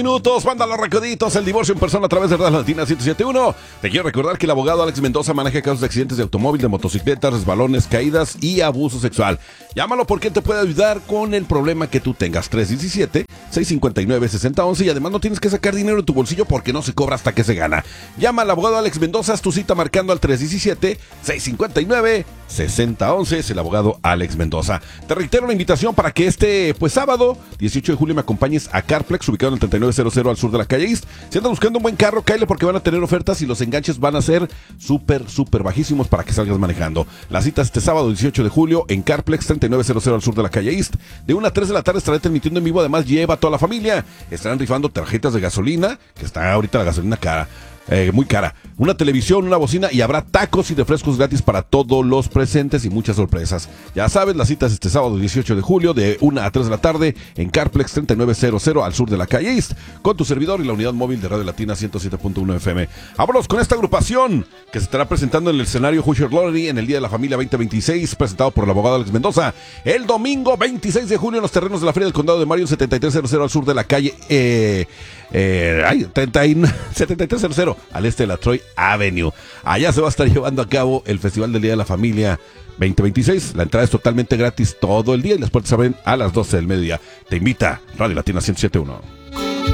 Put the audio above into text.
Minutos, banda Los Recoditos, el divorcio en persona a través de Radio Latina 107.1. Te quiero recordar que el abogado Alex Mendoza maneja casos de accidentes de automóvil, de motocicletas, resbalones, caídas y abuso sexual. Llámalo porque él te puede ayudar con el problema que tú tengas. 317-659-6011 y además no tienes que sacar dinero de tu bolsillo porque no se cobra hasta que se gana. Llama al abogado Alex Mendoza, haz tu cita marcando al 317-659-6011. Es el abogado Alex Mendoza. Te reitero la invitación para que este sábado 18 de julio me acompañes a Carplex, ubicado en el 3900 al sur de la calle East. Si andas buscando un buen carro, cáele porque van a tener ofertas y los enganches van a ser súper bajísimos para que salgas manejando. La cita es este sábado 18 de julio en Carplex 3900 al sur de la calle East. De 1 a 3 de la tarde estaré transmitiendo en vivo. Además lleva a toda la familia. Estarán rifando tarjetas de gasolina, que está ahorita la gasolina cara. Muy cara, una televisión, una bocina y habrá tacos y refrescos gratis para todos los presentes y muchas sorpresas. Ya sabes, la cita es este sábado 18 de julio de 1 a 3 de la tarde en Carplex 3900 al sur de la calle East, con tu servidor y la unidad móvil de Radio Latina 107.1 FM. Vámonos con esta agrupación que se estará presentando en el escenario Hoosier Lottery en el Día de la Familia 2026, presentado por el abogado Alex Mendoza, el domingo 26 de julio en los terrenos de la Feria del Condado de Mario 7300 al sur de la calle 7300 al este de la Troy Avenue. Allá se va a estar llevando a cabo el Festival del Día de la Familia 2026. La entrada es totalmente gratis todo el día y las puertas se abren a las 12 del mediodía. Te invita Radio Latina 107.1.